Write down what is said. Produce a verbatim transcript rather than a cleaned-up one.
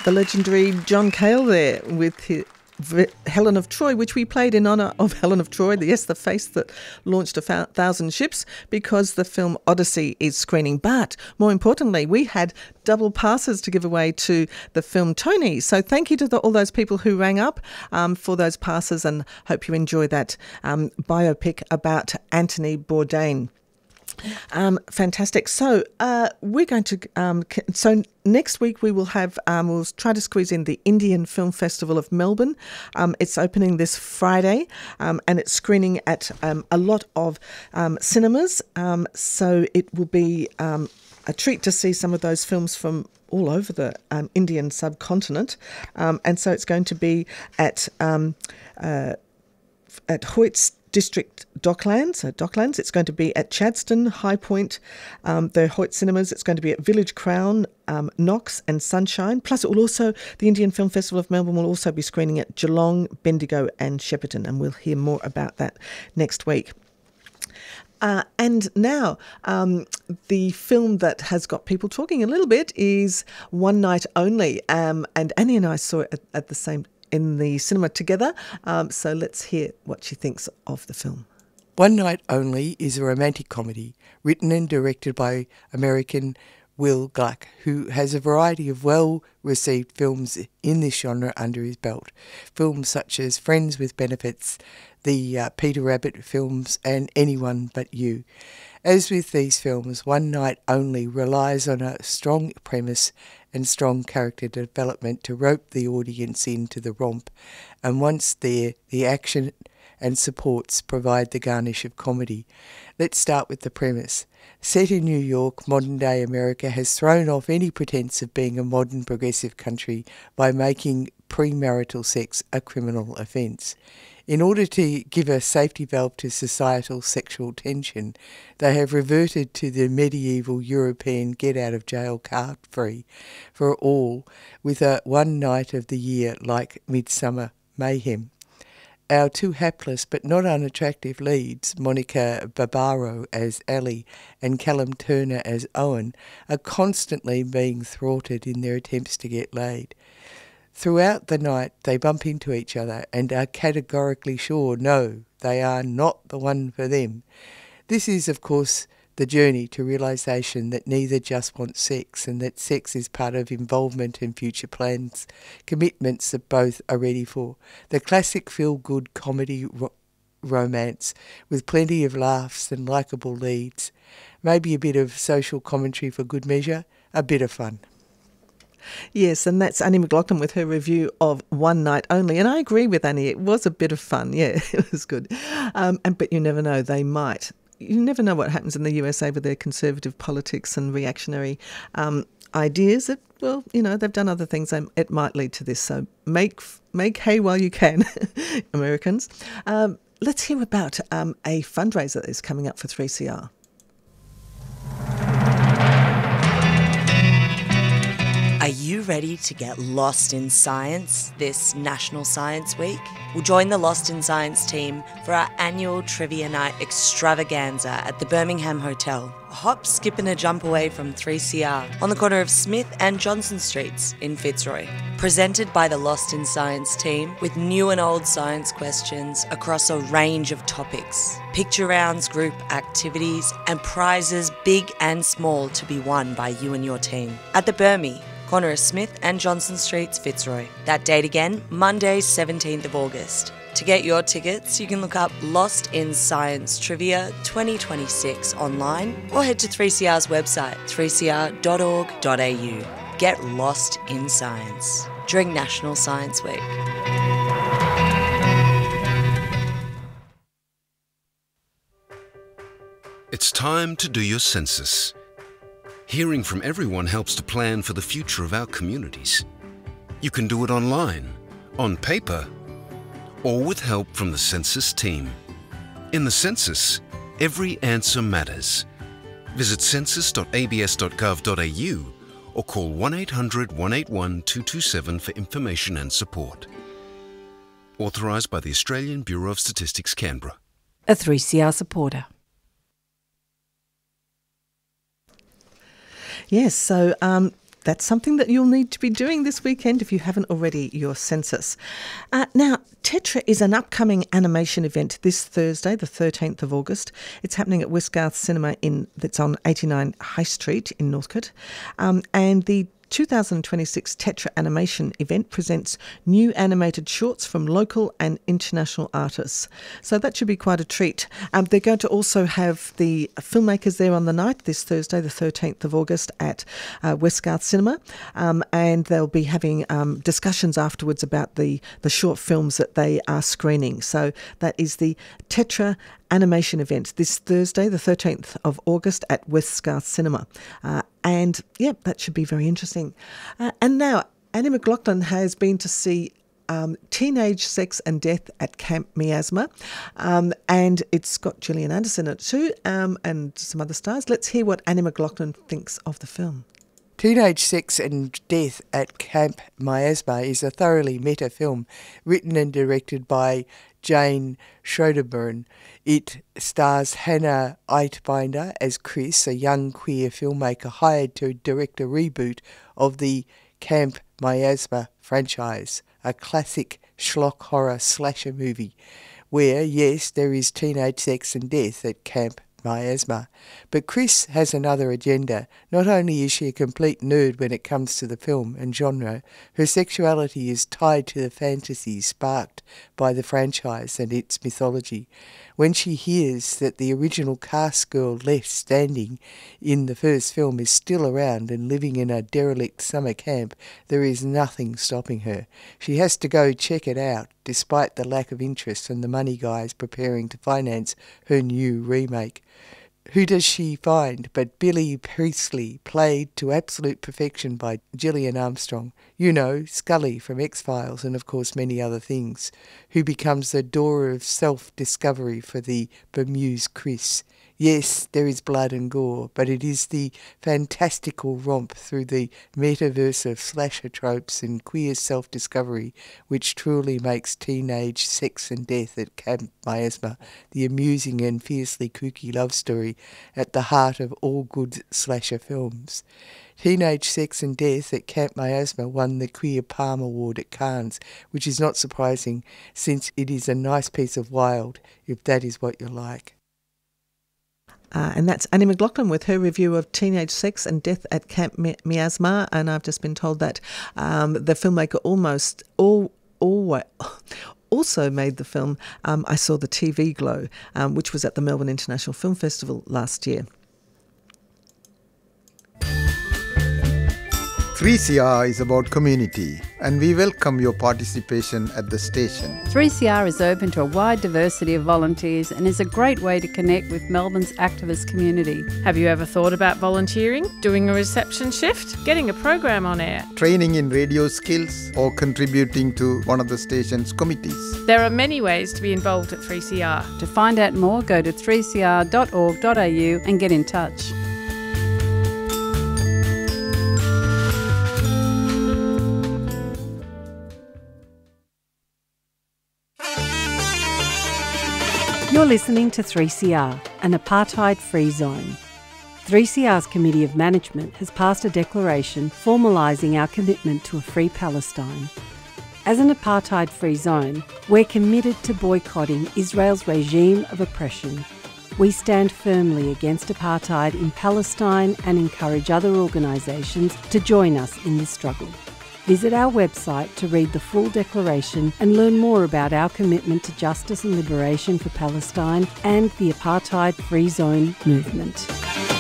the legendary John Cale there with his Helen of Troy, which we played in honour of Helen of Troy, yes, the face that launched a thousand ships, because the film Odyssey is screening. But more importantly, we had double passes to give away to the film Tony. So thank you to the, all those people who rang up um, for those passes, and hope you enjoy that um, biopic about Anthony Bourdain. Um, fantastic. So uh, we're going to. Um, so next week we will have. Um, we'll try to squeeze in the Indian Film Festival of Melbourne. Um, it's opening this Friday, um, and it's screening at um, a lot of um, cinemas. Um, so it will be um, a treat to see some of those films from all over the um, Indian subcontinent. Um, and so it's going to be at um, uh, at Hoyt's District Docklands, so Docklands. It's going to be at Chadstone, High Point, um, the Hoyt Cinemas. It's going to be at Village Crown, um, Knox and Sunshine. Plus it will also, the Indian Film Festival of Melbourne will also be screening at Geelong, Bendigo and Shepparton, and we'll hear more about that next week. Uh, and now, um, the film that has got people talking a little bit is One Night Only, um, and Annie and I saw it at, at the same in the cinema together, um, so let's hear what she thinks of the film. One Night Only is a romantic comedy written and directed by American Will Gluck, who has a variety of well-received films in this genre under his belt. Films such as Friends with Benefits, the uh, Peter Rabbit films and Anyone But You. As with these films, One Night Only relies on a strong premise and strong character development to rope the audience into the romp, and once there, the action and supports provide the garnish of comedy. Let's start with the premise. Set in New York, modern-day America has thrown off any pretense of being a modern progressive country by making premarital sex a criminal offence. In order to give a safety valve to societal sexual tension, they have reverted to the medieval European get-out-of-jail card free for all, with a one night of the year like Midsummer Mayhem. Our two hapless but not unattractive leads, Monica Barbaro as Ellie and Callum Turner as Owen, are constantly being thwarted in their attempts to get laid. Throughout the night, they bump into each other and are categorically sure, no, they are not the one for them. This is, of course, the journey to realisation that neither just wants sex, and that sex is part of involvement and future plans, commitments that both are ready for. The classic feel-good comedy ro- romance with plenty of laughs and likeable leads. Maybe a bit of social commentary for good measure, a bit of fun. Yes, and that's Annie McLaughlin with her review of One Night Only. And I agree with Annie, it was a bit of fun. Yeah, it was good. Um, and But you never know, they might. You never know what happens in the U S A with their conservative politics and reactionary um, ideas. That, well, you know, they've done other things. And it might lead to this. So make make hay while you can, Americans. Um, let's hear about um, a fundraiser that is coming up for three C R. Are you ready to get lost in science this National Science Week? We'll join the Lost in Science team for our annual Trivia Night extravaganza at the Birmingham Hotel, a hop, skip and a jump away from three C R on the corner of Smith and Johnson Streets in Fitzroy. Presented by the Lost in Science team with new and old science questions across a range of topics, picture rounds, group activities and prizes big and small to be won by you and your team. At the Birmi, corner of Smith and Johnson Streets, Fitzroy. That date again, Monday, seventeenth of August. To get your tickets, you can look up Lost in Science Trivia twenty twenty-six online or head to three C R's website, three c r dot org dot a u. Get lost in science during National Science Week. It's time to do your census. Hearing from everyone helps to plan for the future of our communities. You can do it online, on paper, or with help from the census team. In the census, every answer matters. Visit census dot a b s dot gov dot a u or call one eight hundred, one eight one, two two seven for information and support. Authorised by the Australian Bureau of Statistics, Canberra. A three C R supporter. Yes, so um, that's something that you'll need to be doing this weekend if you haven't already, your census. Uh, now, Tetra is an upcoming animation event this Thursday, the thirteenth of August. It's happening at Westgarth Cinema in that's on eighty-nine High Street in Northcote. Um, and the two thousand twenty-six Tetra Animation event presents new animated shorts from local and international artists. So that should be quite a treat. Um, they're going to also have the filmmakers there on the night this Thursday, the thirteenth of August at uh, Westgarth Cinema. Um, and they'll be having um, discussions afterwards about the, the short films that they are screening. So that is the Tetra Animation event this Thursday, the thirteenth of August at Westgarth Cinema. Uh, and, yeah, that should be very interesting. Uh, and now, Annie McLaughlin has been to see um, Teenage Sex and Death at Camp Miasma. Um, and it's got Gillian Anderson in it too, um, and some other stars. Let's hear what Annie McLaughlin thinks of the film. Teenage Sex and Death at Camp Miasma is a thoroughly meta film written and directed by Jane Schroederborn. It stars Hannah Eitbinder as Chris, a young queer filmmaker hired to direct a reboot of the Camp Miasma franchise, a classic schlock horror slasher movie where, yes, there is teenage sex and death at Camp Miasma. But Chris has another agenda. Not only is she a complete nerd when it comes to the film and genre, her sexuality is tied to the fantasies sparked by the franchise and its mythology. When she hears that the original cast girl left standing in the first film is still around and living in a derelict summer camp, there is nothing stopping her. She has to go check it out, despite the lack of interest from the money guys preparing to finance her new remake. Who does she find but Billy Priestley, played to absolute perfection by Gillian Armstrong, you know, Scully from X-Files and of course many other things, who becomes the door of self-discovery for the bemused Chris. Yes, there is blood and gore, but it is the fantastical romp through the metaverse of slasher tropes and queer self-discovery which truly makes Teenage Sex and Death at Camp Miasma the amusing and fiercely kooky love story at the heart of all good slasher films. Teenage Sex and Death at Camp Miasma won the Queer Palm Award at Cannes, which is not surprising since it is a nice piece of wild, if that is what you like. Uh, and that's Annie McLaughlin with her review of Teenage Sex and Death at Camp Miasma. And I've just been told that um, the filmmaker almost all, all, also made the film um, I Saw the T V Glow, um, which was at the Melbourne International Film Festival last year. three C R is about community, and we welcome your participation at the station. three C R is open to a wide diversity of volunteers and is a great way to connect with Melbourne's activist community. Have you ever thought about volunteering, doing a reception shift, getting a program on air? Training in radio skills or contributing to one of the station's committees. There are many ways to be involved at three C R. To find out more, go to three c r dot org dot a u and get in touch. You're listening to three C R, an apartheid-free zone. three C R's Committee of Management has passed a declaration formalising our commitment to a free Palestine. As an apartheid-free zone, we're committed to boycotting Israel's regime of oppression. We stand firmly against apartheid in Palestine and encourage other organisations to join us in this struggle. Visit our website to read the full declaration and learn more about our commitment to justice and liberation for Palestine and the apartheid-free zone movement.